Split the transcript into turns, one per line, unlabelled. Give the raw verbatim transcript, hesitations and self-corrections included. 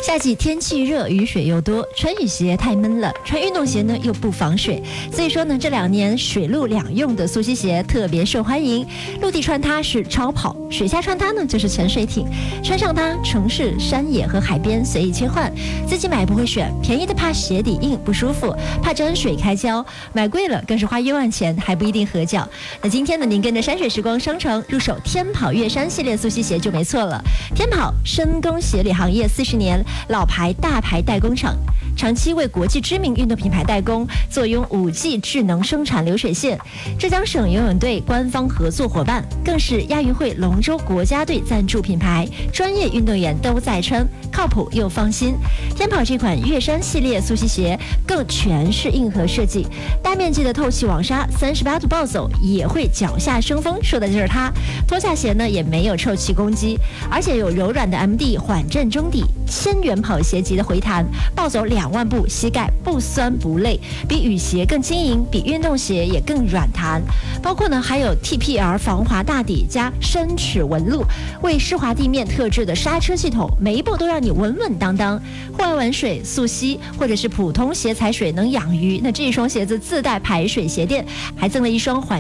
夏季天气热，雨水又多，穿雨鞋太闷了，穿运动鞋呢又不防水，所以说呢，这两年水陆两用的速吸鞋特别受欢迎。陆地穿它是超跑，水下穿它呢就是潜水艇。穿上它，城市、山野和海边随意切换。自己买不会选，便宜的怕鞋底硬不舒服，怕沾水开胶；买贵了更是花冤枉钱，还不一定合脚。那今天呢，您跟着山水时光商城入手天跑月山系列速吸鞋就没错了。天跑深耕鞋履行业四十年。老牌大牌代工厂，长期为国际知名运动品牌代工，坐拥 五 G 智能生产流水线。浙江省游泳队官方合作伙伴，更是亚运会龙舟国家队赞助品牌，专业运动员都在穿，靠谱又放心。天跑这款月山系列速吸鞋更全是硬核设计，大面积的透气网纱，三十八度暴走也会脚下生风，说的就是它。脱下鞋呢也没有臭气攻击，而且有柔软的 M D 缓震中底，千元跑鞋级的回弹，暴走两万步膝盖不酸不累，比雨鞋更轻盈，比运动鞋也更软弹。包括呢还有 T P R 防滑大底加深齿纹路，为湿滑地面特制的刹车系统，每一步都让你稳稳当当。户外玩水、速吸或者是普通鞋踩水能养鱼，那这一双鞋子自带排水鞋垫，还赠了一双缓